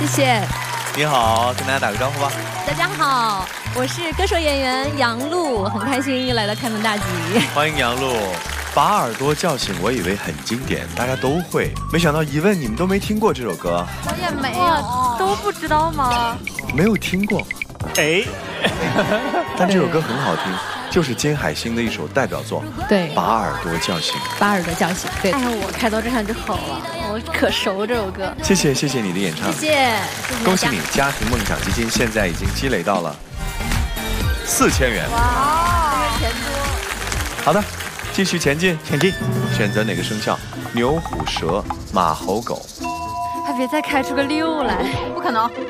谢谢。 你好，跟大家打个招呼吧。 大家好，我是歌手演员杨璐，很开心又来到开门大吉。 欢迎杨璐。把耳朵叫醒，我以为很经典，大家都会，没想到一问你们都没听过这首歌。 我也没有，都不知道吗？ 没有听过， 哎， 但这首歌很好听，就是金海心的一首代表作。 对， 把耳朵叫醒， 把耳朵叫醒。对， 哎呀，我开头这样就好了，我可熟这首歌。 谢谢你的演唱， 谢谢恭喜你，家庭梦想基金现在已经积累到了4000元。 哇，钱多。 好的。继续前进，选择哪个生肖？牛、虎、蛇、马、猴、狗。 还别再开出个6来，不可能。